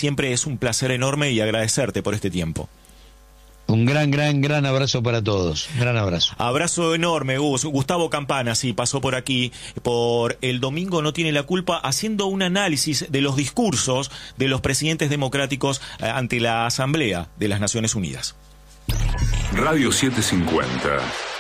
siempre es un placer enorme y agradecerte por este tiempo. Un gran abrazo para todos. Gran abrazo. Abrazo enorme, Gus. Gustavo Campana, sí, pasó por aquí, por El Domingo no tiene la culpa, haciendo un análisis de los discursos de los presidentes democráticos ante la Asamblea de las Naciones Unidas. Radio 750.